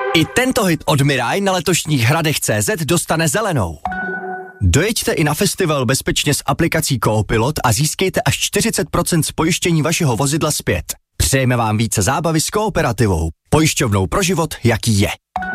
I tento hit od Mirai na letošních Hradech.cz dostane zelenou. Dojeďte i na festival bezpečně s aplikací Coopilot a získejte až 40% z pojištění vašeho vozidla zpět. Přejeme vám více zábavy s Kooperativou, pojišťovnou pro život, jaký je.